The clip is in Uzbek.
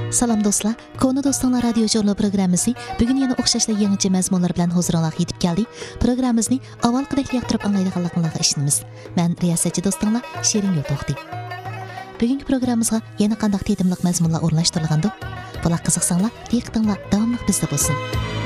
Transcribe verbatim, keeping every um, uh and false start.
Salam dostlar, Konu Dostlar radyo jurnal programmasi bugün yana o'xshashli yangicha mazmunlar bilan huzuringizga yetib keldi. Programmamizni avvalgidek yoqtirib anglaydiganligingizga ishonamiz. Men riyosatchi do'stinglar Shirin Yo'to'xti. Bugungi programmamizga yana qanday tetimliq mazmunlar o'rnashtirilgandi? Bular qiziqsanglar, diqqatinglar davomli bizda bo'lsin.